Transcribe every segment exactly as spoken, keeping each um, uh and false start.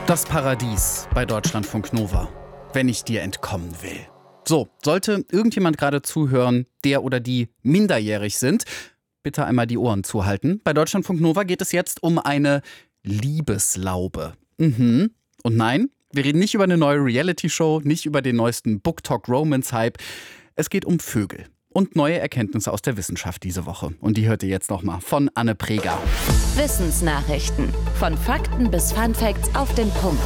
Das Paradies bei Deutschlandfunk Nova, wenn ich dir entkommen will. So, sollte irgendjemand gerade zuhören, der oder die minderjährig sind, bitte einmal die Ohren zuhalten. Bei Deutschlandfunk Nova geht es jetzt um eine Liebeslaube. Mhm. Und nein, wir reden nicht über eine neue Reality-Show, nicht über den neuesten BookTok-Romance-Hype. Es geht um Vögel und neue Erkenntnisse aus der Wissenschaft diese Woche. Und die hört ihr jetzt nochmal von Anne Preger. Wissensnachrichten. Von Fakten bis Funfacts auf den Punkt.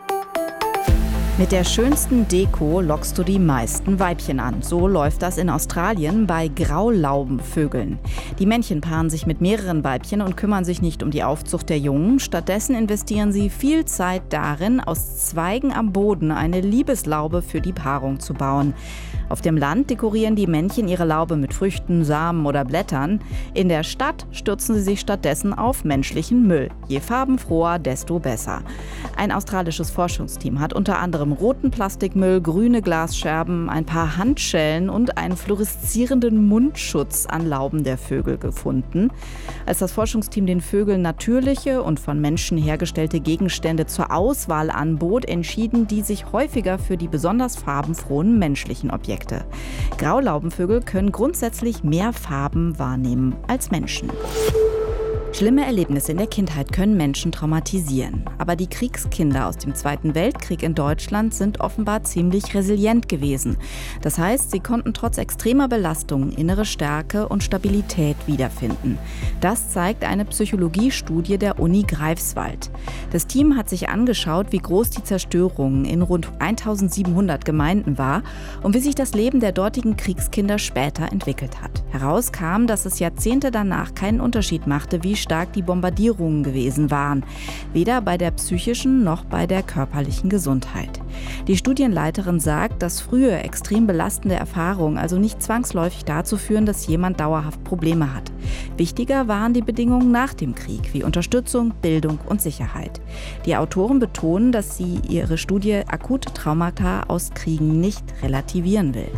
Mit der schönsten Deko lockst du die meisten Weibchen an. So läuft das in Australien bei Graulaubenvögeln. Die Männchen paaren sich mit mehreren Weibchen und kümmern sich nicht um die Aufzucht der Jungen. Stattdessen investieren sie viel Zeit darin, aus Zweigen am Boden eine Liebeslaube für die Paarung zu bauen. Auf dem Land dekorieren die Männchen ihre Laube mit Früchten, Samen oder Blättern. In der Stadt stürzen sie sich stattdessen auf menschlichen Müll. Je farbenfroher, desto besser. Ein australisches Forschungsteam hat unter anderem roten Plastikmüll, grüne Glasscherben, ein paar Handschellen und einen fluoreszierenden Mundschutz an Lauben der Vögel gefunden. Als das Forschungsteam den Vögeln natürliche und von Menschen hergestellte Gegenstände zur Auswahl anbot, entschieden die sich häufiger für die besonders farbenfrohen menschlichen Objekte. Graulaubenvögel können grundsätzlich mehr Farben wahrnehmen als Menschen. Schlimme Erlebnisse in der Kindheit können Menschen traumatisieren. Aber die Kriegskinder aus dem Zweiten Weltkrieg in Deutschland sind offenbar ziemlich resilient gewesen. Das heißt, sie konnten trotz extremer Belastungen innere Stärke und Stabilität wiederfinden. Das zeigt eine Psychologiestudie der Uni Greifswald. Das Team hat sich angeschaut, wie groß die Zerstörung in rund eintausendsiebenhundert Gemeinden war und wie sich das Leben der dortigen Kriegskinder später entwickelt hat. Heraus kam, dass es Jahrzehnte danach keinen Unterschied machte, wie stark die Bombardierungen gewesen waren. Weder bei der psychischen noch bei der körperlichen Gesundheit. Die Studienleiterin sagt, dass frühe, extrem belastende Erfahrungen also nicht zwangsläufig dazu führen, dass jemand dauerhaft Probleme hat. Wichtiger waren die Bedingungen nach dem Krieg, wie Unterstützung, Bildung und Sicherheit. Die Autoren betonen, dass sie ihre Studie akute Traumata aus Kriegen nicht relativieren will.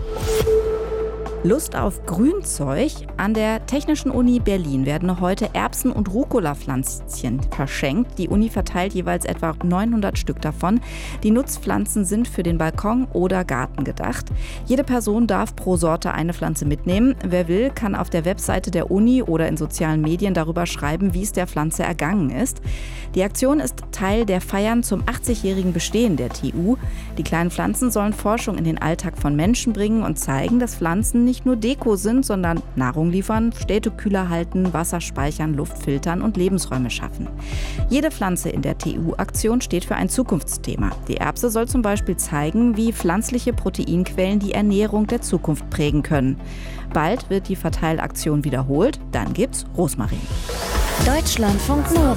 Lust auf Grünzeug? An der Technischen Uni Berlin werden heute Erbsen- und Rucola-Pflänzchen verschenkt. Die Uni verteilt jeweils etwa neunhundert Stück davon. Die Nutzpflanzen sind für den Balkon oder Garten gedacht. Jede Person darf pro Sorte eine Pflanze mitnehmen. Wer will, kann auf der Webseite der Uni oder in sozialen Medien darüber schreiben, wie es der Pflanze ergangen ist. Die Aktion ist Teil der Feiern zum achtzigjährigen Bestehen der T U. Die kleinen Pflanzen sollen Forschung in den Alltag von Menschen bringen und zeigen, dass Pflanzen nicht nicht nur Deko sind, sondern Nahrung liefern, Städte kühler halten, Wasser speichern, Luft filtern und Lebensräume schaffen. Jede Pflanze in der T U-Aktion steht für ein Zukunftsthema. Die Erbse soll zum Beispiel zeigen, wie pflanzliche Proteinquellen die Ernährung der Zukunft prägen können. Bald wird die Verteilaktion wiederholt, dann gibt's Rosmarin. Deutschlandfunk Nova.